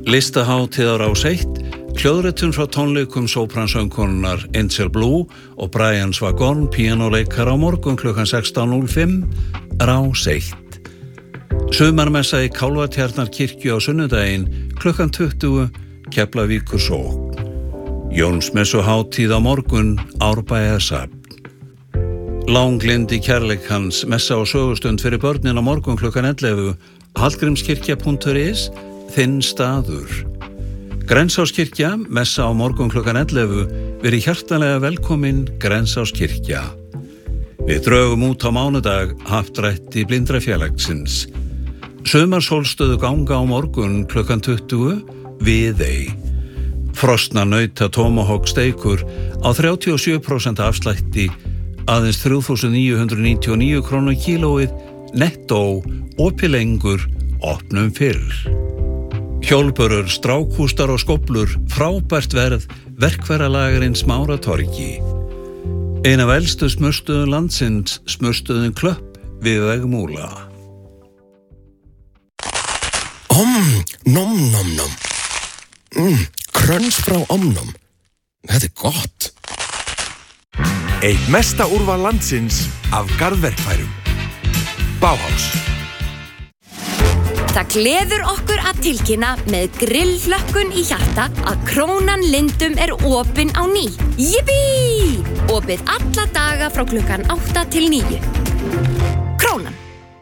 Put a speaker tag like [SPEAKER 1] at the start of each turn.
[SPEAKER 1] Listahátíð á Rás 1, hljóðritun frá tónleikum sópransöngkonunnar Angel Blue og Brian Swagon, píanóleikara á morgun klukkan 16:05, Rás 1. Sumarmessa í Kálfatjarnarkirkju á sunnudaginn klukkan 20, Keflavíkur sókn. Jónsmessuhátíð á morgun, Árbæjarsafn. Langlindi kærleik hans, messa og sögustund fyrir börnin á morgun klukkan 11, Hallgrímskirkja.is, þinn staður. Grensáskirkja, messa á morgun klukkan 11, verið hjartanlega velkomin Grensáskirkja. Við drögum út á mánudag happdrætti Blindrafélagsins. Sumarsólstöðu ganga á morgun klukkan 20, Viðey. Frosna nauta tomahawk steikur á 37% afslætti, aðeins 3.999 krónur kílóið, nettó, opið lengur, opnum fyrr. Hjólbörur, strákústar og skóflur, frábært verð, verkfæralagerinn Smáratorgi. Ein af elstu smurstöðum landsins, smurstöðin Klöpp við veg Múla.
[SPEAKER 2] Nom nom nom. Kröns frá Omnom. Þetta gott.
[SPEAKER 3] Eitt mesta úrval landsins af garðverkfærum. Bauhaus.
[SPEAKER 4] Það gleður okkur að tilkynna með grillhlökkun í hjarta að Krónan Lindum opin á ný. Jippí! Opið alla daga frá klukkan 8 til 9. Krónan.